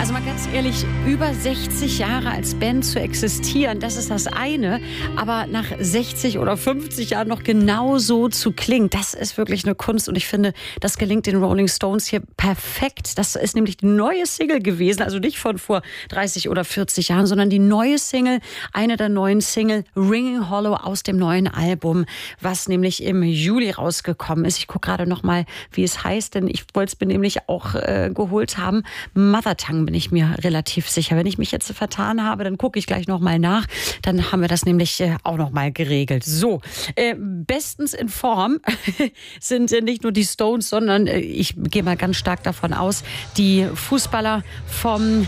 Also mal ganz ehrlich, über 60 Jahre als Band zu existieren, das ist das eine. Aber nach 60 oder 50 Jahren noch genauso zu klingen, das ist wirklich eine Kunst. Und ich finde, das gelingt den Rolling Stones hier perfekt. Das ist nämlich die neue Single gewesen, also nicht von vor 30 oder 40 Jahren, sondern die neue Single, eine der neuen Single, Ringing Hollow aus dem neuen Album, was nämlich im Juli rausgekommen ist. Ich gucke gerade noch mal, wie es heißt, denn ich wollte es mir nämlich auch geholt haben. Mother Tongue bin ich mir relativ sicher. Wenn ich mich jetzt vertan habe, dann gucke ich gleich noch mal nach. Dann haben wir das nämlich auch noch mal geregelt. So, bestens in Form sind nicht nur die Stones, sondern ich gehe mal ganz stark davon aus, die Fußballer vom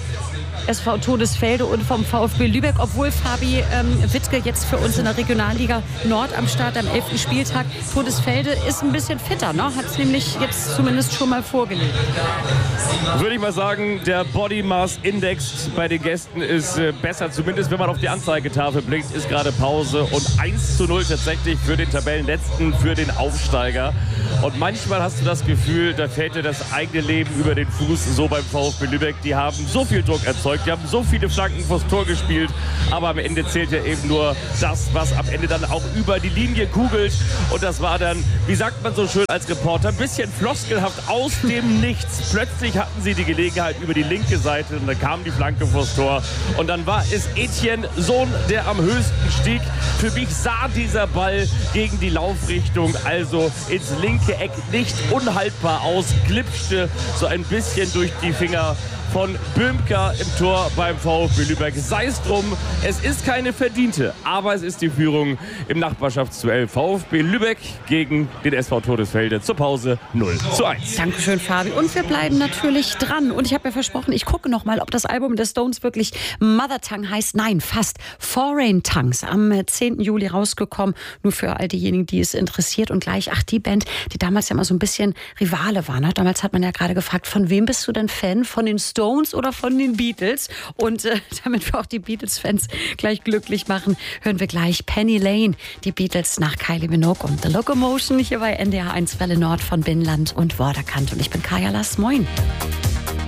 SV Todesfelde und vom VfB Lübeck, obwohl Fabi Wittke jetzt für uns in der Regionalliga Nord am Start am 11. Spieltag. Todesfelde ist ein bisschen fitter, ne? Hat es nämlich jetzt zumindest schon mal vorgelegt. Würde ich mal sagen, der Body Mass Index bei den Gästen ist besser, zumindest wenn man auf die Anzeigetafel blickt, ist gerade Pause und 1:0 tatsächlich für den Tabellenletzten, für den Aufsteiger. Und manchmal hast du das Gefühl, da fällt dir das eigene Leben über den Fuß, so beim VfB Lübeck. Die haben so viel Druck erzeugt, die haben so viele Flanken vors Tor gespielt, aber am Ende zählt ja eben nur das, was am Ende dann auch über die Linie kugelt. Und das war dann, wie sagt man so schön als Reporter, ein bisschen floskelhaft aus dem Nichts. Plötzlich hatten sie die Gelegenheit über die linke Seite und dann kam die Flanke vors Tor. Und dann war es Etienne Sohn, der am höchsten stieg. Für mich sah dieser Ball gegen die Laufrichtung, also ins linke Eck, nicht unhaltbar aus, glitschte so ein bisschen durch die Finger von Böhmker im Tor beim VfB Lübeck. Sei es drum, es ist keine verdiente, aber es ist die Führung im Nachbarschaftsduell VfB Lübeck gegen den SV Todesfelde zur Pause 0:1. Dankeschön, Fabi. Und wir bleiben natürlich dran. Und ich habe ja versprochen, ich gucke noch mal, ob das Album der Stones wirklich Mother Tongue heißt. Nein, fast. Foreign Tongues, am 10. Juli rausgekommen. Nur für all diejenigen, die es interessiert. Und gleich, die Band, die damals ja mal so ein bisschen Rivale war. Ne? Damals hat man ja gerade gefragt, von wem bist du denn Fan? Von den Stones oder von den Beatles? Und damit wir auch die Beatles-Fans gleich glücklich machen, hören wir gleich Penny Lane, die Beatles nach Kylie Minogue und The Locomotion hier bei NDR 1 Welle Nord von Binnenland und Vorderkant. Und ich bin Kaya Lass. Moin.